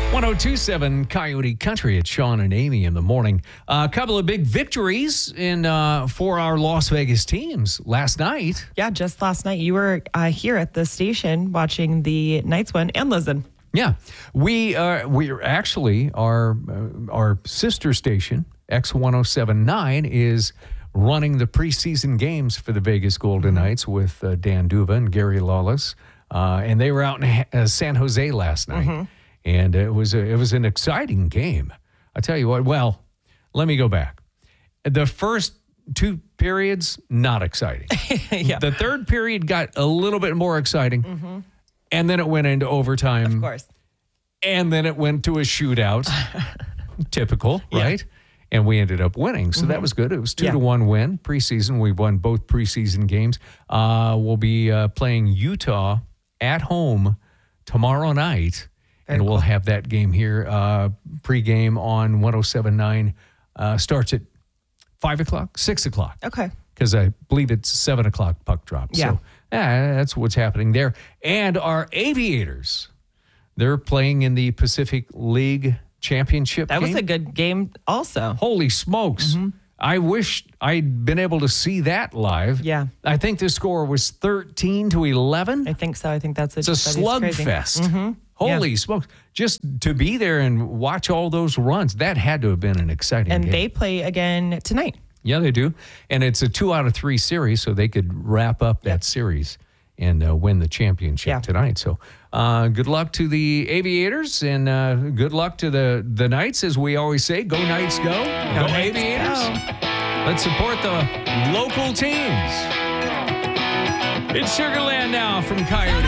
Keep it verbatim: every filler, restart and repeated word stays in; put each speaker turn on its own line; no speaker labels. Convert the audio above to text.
one oh two point seven Coyote Country. It's Sean and Amy in the morning. A couple of big victories in uh, for our Las Vegas teams last night.
Yeah, just last night you were uh, here at the station watching the Knights win and listen.
Yeah, we uh, we are actually our uh, our sister station X one oh seven point nine is running the preseason games for the Vegas Golden Knights with uh, Dan Duva and Gary Lawless, uh, and they were out in uh, San Jose last night. Mm-hmm. And it was a, it was an exciting game. I tell you what, well, let me go back. The first two periods, not exciting.
Yeah.
The third period got a little bit more exciting. Mm-hmm. And then it went into overtime.
Of course.
And then it went to a shootout. Typical, right? Yeah. And we ended up winning. So mm-hmm. that was good. It was two
yeah.
to one win. Preseason, we've won both preseason games. Uh, we'll be uh, playing Utah at home tomorrow night. Very and we'll cool. have that game here, uh, pregame on one oh seven point nine. Uh, starts at five o'clock, six o'clock.
Okay.
Because I believe it's seven o'clock puck drop.
Yeah.
So yeah, that's what's happening there. And our Aviators, they're playing in the Pacific League Championship
That
game.
was a good game also.
Holy smokes. Mm-hmm. I wish I'd been able to see that live.
Yeah.
I think the score was thirteen to eleven.
I think so. I think that's a,
it's a slugfest.
Mm-hmm.
Holy
yeah.
smokes. Just to be there and watch all those runs, that had to have been an exciting
and
game.
And they play again tonight.
Yeah, they do. And it's a two out of three series, so they could wrap up that yep. series and uh, win the championship
yeah.
tonight. So uh, good luck to the Aviators and uh, good luck to the, the Knights, as we always say. Go Knights, go. Go,
go Knights,
Aviators.
Go.
Let's support the local teams. It's Sugarland now from Coyote